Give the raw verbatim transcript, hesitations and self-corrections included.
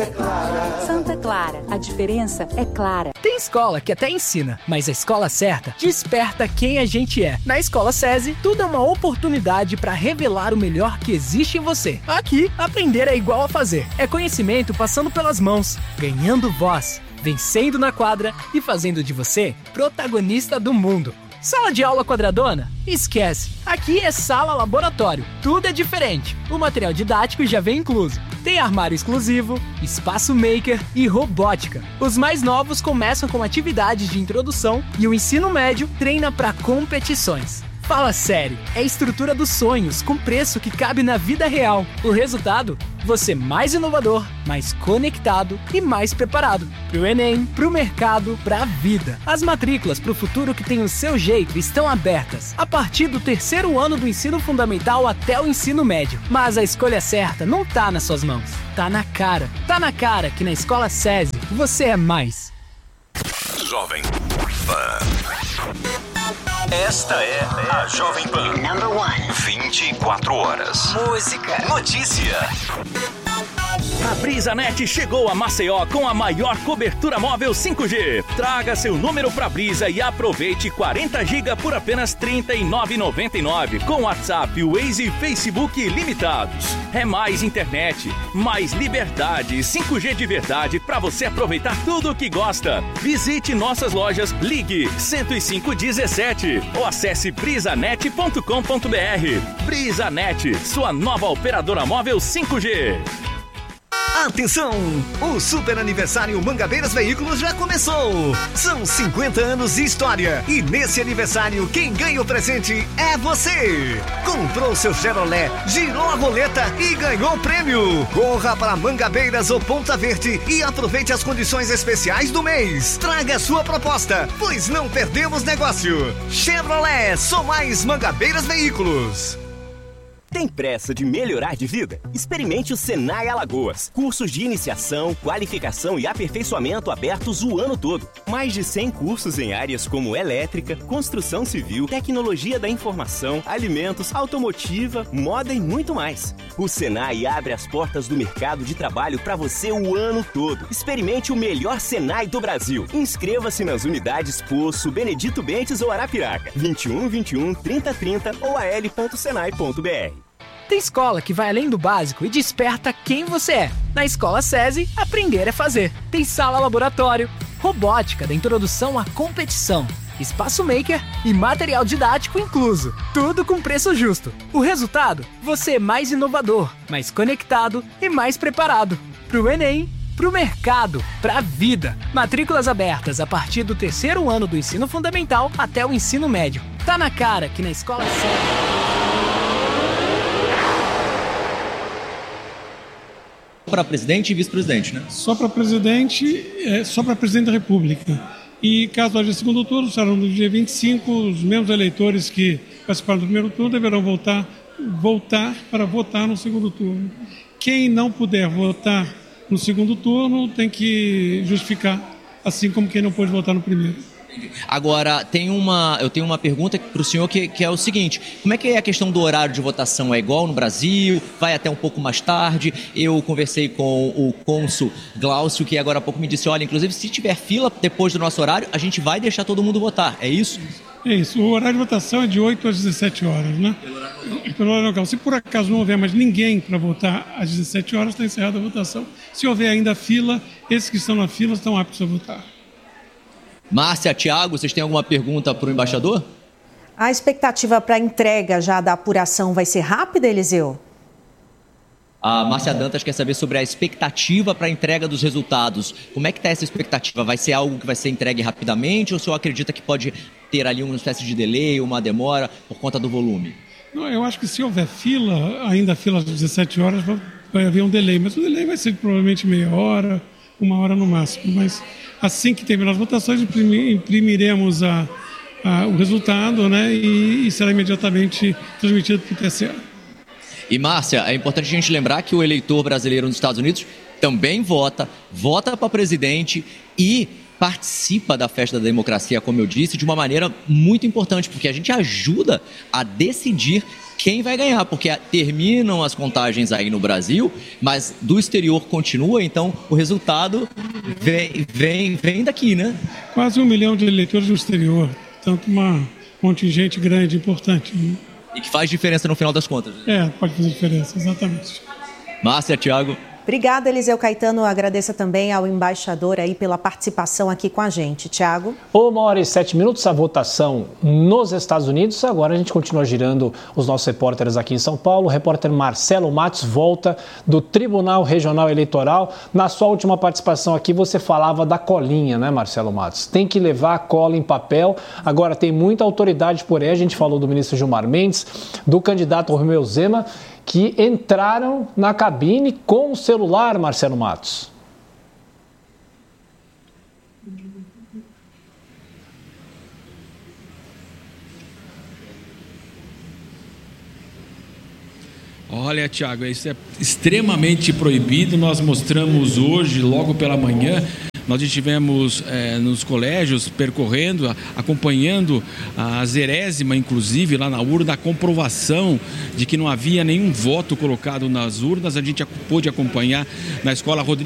diferença é clara. Santa Clara, a diferença é clara. Tem escola que até ensina, mas a escola certa desperta quem a gente é. Na Escola SESI, tudo é uma oportunidade para revelar o melhor que existe em você. Aqui, aprender é igual a fazer. É conhecimento passando pelas mãos, ganhando voz, vencendo na quadra e fazendo de você protagonista do mundo. Sala de aula quadradona? Esquece. Aqui é sala laboratório. Tudo é diferente. O material didático já vem incluso. Tem armário exclusivo, espaço maker e robótica. Os mais novos começam com atividades de introdução e o ensino médio treina para competições. Fala sério, é a estrutura dos sonhos com preço que cabe na vida real. O resultado? Você mais inovador, mais conectado e mais preparado. Pro Enem, pro mercado, pra vida. As matrículas pro futuro que tem o seu jeito estão abertas. A partir do terceiro ano do ensino fundamental até o ensino médio. Mas a escolha certa não tá nas suas mãos. Tá na cara. Tá na cara que na Escola SESI você é mais. Jovem Pan. Esta é a Jovem Pan. Number one. vinte e quatro horas. Música. Notícia. A BrisaNet chegou a Maceió com a maior cobertura móvel cinco G. Traga seu número pra Brisa e aproveite quarenta gigas por apenas trinta e nove reais e noventa e nove centavos com WhatsApp, Waze e Facebook limitados. É mais internet, mais liberdade, cinco G de verdade pra você aproveitar tudo o que gosta. Visite nossas lojas, ligue cento e cinco dezessete ou acesse brisanet ponto com ponto br. BrisaNet, sua nova operadora móvel cinco G. Atenção! O super aniversário Mangabeiras Veículos já começou! São cinquenta anos de história e nesse aniversário quem ganha o presente é você! Comprou seu Chevrolet, girou a roleta e ganhou o prêmio! Corra para Mangabeiras ou Ponta Verde e aproveite as condições especiais do mês! Traga sua proposta, pois não perdemos negócio! Chevrolet, só mais Mangabeiras Veículos! Tem pressa de melhorar de vida? Experimente o Senai Alagoas. Cursos de iniciação, qualificação e aperfeiçoamento abertos o ano todo. Mais de cem cursos em áreas como elétrica, construção civil, tecnologia da informação, alimentos, automotiva, moda e muito mais. O Senai abre as portas do mercado de trabalho para você o ano todo. Experimente o melhor Senai do Brasil. Inscreva-se nas unidades Poço, Benedito Bentes ou Arapiraca. vinte e um, vinte e um, trinta, trinta ou a l ponto senai ponto b r. Tem escola que vai além do básico e desperta quem você é. Na Escola SESI, aprender é fazer. Tem sala laboratório, robótica da introdução à competição, espaço maker e material didático incluso. Tudo com preço justo. O resultado? Você é mais inovador, mais conectado e mais preparado. Pro Enem, pro mercado, pra vida. Matrículas abertas a partir do terceiro ano do ensino fundamental até o ensino médio. Tá na cara que na Escola SESI... Para presidente e vice-presidente, né? Só para presidente, é, só para presidente da República. E caso haja segundo turno, serão no dia vinte e cinco, os mesmos eleitores que participaram do primeiro turno deverão voltar, voltar para votar no segundo turno. Quem não puder votar no segundo turno tem que justificar, assim como quem não pôde votar no primeiro. Agora, tem uma, eu tenho uma pergunta para o senhor que, que é o seguinte: como é que é a questão do horário de votação? É igual no Brasil? Vai até um pouco mais tarde? Eu conversei com o cônsul Glaucio, que agora há pouco me disse, olha, inclusive se tiver fila depois do nosso horário, a gente vai deixar todo mundo votar, é isso? É isso, o horário de votação é de oito às dezessete horas, né? Pelo horário local. Se por acaso não houver mais ninguém para votar às dezessete horas, está encerrada a votação. Se houver ainda fila, esses que estão na fila estão aptos a votar. Márcia, Tiago, vocês têm alguma pergunta para o embaixador? A expectativa para a entrega já da apuração vai ser rápida, Eliseu? A Márcia Dantas quer saber sobre a expectativa para a entrega dos resultados. Como é que está essa expectativa? Vai ser algo que vai ser entregue rapidamente ou o senhor acredita que pode ter ali uma espécie de delay, uma demora por conta do volume? Não, eu acho que se houver fila, ainda fila às dezessete horas, vai haver um delay. Mas o delay vai ser provavelmente meia hora, uma hora no máximo. Mas assim que terminar as votações, imprimiremos a, a, o resultado, né, e, e será imediatamente transmitido para o T C E. E, Márcia, é importante a gente lembrar que o eleitor brasileiro nos Estados Unidos também vota, vota para presidente e participa da festa da democracia, como eu disse, de uma maneira muito importante, porque a gente ajuda a decidir quem vai ganhar, porque terminam as contagens aí no Brasil, mas do exterior continua, então o resultado vem, vem, vem daqui, né? Quase um milhão de eleitores no exterior, tanto uma contingente grande, importante. Né? E que faz diferença no final das contas. É, pode fazer diferença, exatamente. Márcia, Thiago. Obrigada, Eliseu Caetano. Agradeço também ao embaixador aí pela participação aqui com a gente. Thiago? Uma hora e sete minutos, a votação nos Estados Unidos. Agora a gente continua girando os nossos repórteres aqui em São Paulo. O repórter Marcelo Matos volta do Tribunal Regional Eleitoral. Na sua última participação aqui, você falava da colinha, né, Marcelo Matos? Tem que levar a cola em papel. Agora, tem muita autoridade por aí. A gente falou do ministro Gilmar Mendes, do candidato Romeu Zema, que entraram na cabine com o celular, Marcelo Matos. Olha, Thiago, isso é extremamente proibido. Nós mostramos hoje, logo pela manhã, nós estivemos é, nos colégios percorrendo, acompanhando a zerésima, inclusive, lá na urna, a comprovação de que não havia nenhum voto colocado nas urnas. A gente pôde acompanhar na escola Rodrigo